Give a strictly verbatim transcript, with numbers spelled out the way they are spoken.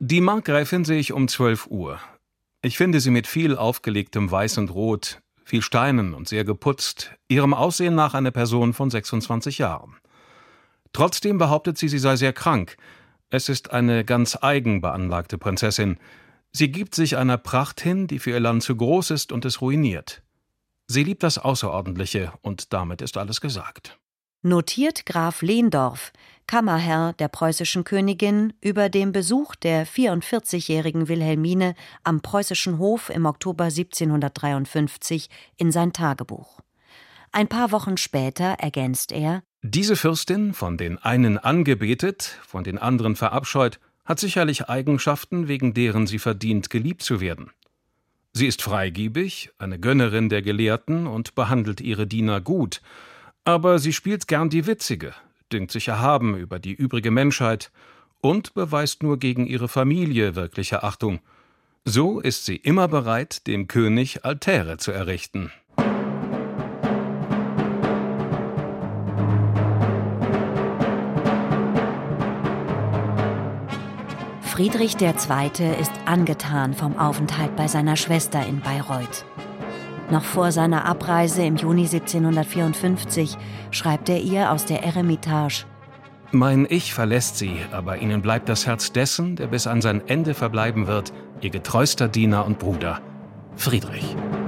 Die Markgräfin sehe ich um zwölf Uhr. Ich finde sie mit viel aufgelegtem Weiß und Rot, viel Steinen und sehr geputzt, ihrem Aussehen nach eine Person von sechsundzwanzig Jahren. Trotzdem behauptet sie, sie sei sehr krank. Es ist eine ganz eigen beanlagte Prinzessin. Sie gibt sich einer Pracht hin, die für ihr Land zu groß ist und es ruiniert. Sie liebt das Außerordentliche, und damit ist alles gesagt. Notiert Graf Lehndorff, Kammerherr der preußischen Königin, über den Besuch der vierundvierzigjährigen Wilhelmine am preußischen Hof im Oktober siebzehnhundertdreiundfünfzig in sein Tagebuch. Ein paar Wochen später ergänzt er: Diese Fürstin, von den einen angebetet, von den anderen verabscheut, hat sicherlich Eigenschaften, wegen deren sie verdient, geliebt zu werden. Sie ist freigebig, eine Gönnerin der Gelehrten und behandelt ihre Diener gut, aber sie spielt gern die Witzige, dünkt sich erhaben über die übrige Menschheit und beweist nur gegen ihre Familie wirkliche Achtung. So ist sie immer bereit, dem König Altäre zu errichten. Friedrich der Zweite ist angetan vom Aufenthalt bei seiner Schwester in Bayreuth. Noch vor seiner Abreise im Juni siebzehnhundertvierundfünfzig schreibt er ihr aus der Eremitage: Mein Ich verlässt sie, aber ihnen bleibt das Herz dessen, der bis an sein Ende verbleiben wird, ihr getreuster Diener und Bruder, Friedrich.